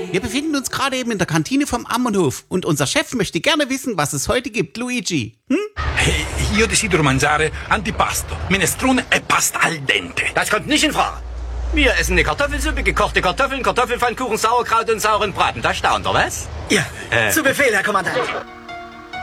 Wir befinden uns gerade eben in der Kantine vom Ammonhof und unser Chef möchte gerne wissen, was es heute gibt, Luigi. Io desidero mangiare antipasto, minestrone e pasta al dente. Das kommt nicht in Frage. Wir essen eine Kartoffelsuppe, gekochte Kartoffeln, Kartoffelpfannkuchen, Sauerkraut und sauren Braten. Da staunt er, was? Ja, zu Befehl, Herr Kommandant.